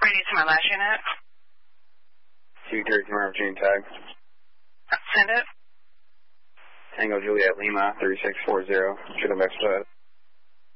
we need to my last unit. 230 tomorrow, June tag. Send it. Tango Juliet Lima, 3640. Should have extra.